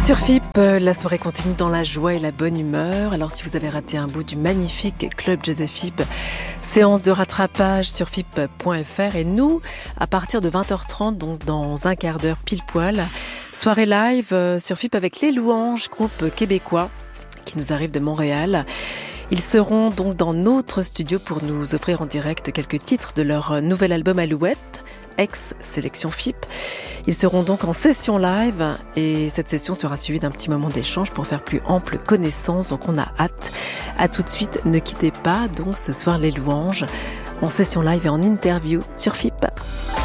Sur FIP, la soirée continue dans la joie et la bonne humeur. Alors si vous avez raté un bout du magnifique Club Jazz FIP, séance de rattrapage sur FIP.fr. Et nous, à partir de 20h30, donc dans un quart d'heure pile poil, soirée live sur FIP avec Les Louanges, groupe québécois qui nous arrive de Montréal. Ils seront donc dans notre studio pour nous offrir en direct quelques titres de leur nouvel album Alouette, ex-sélection FIP. Ils seront donc en session live et cette session sera suivie d'un petit moment d'échange pour faire plus ample connaissance. Donc on a hâte. À tout de suite, ne quittez pas donc ce soir Les Louanges en session live et en interview sur FIP.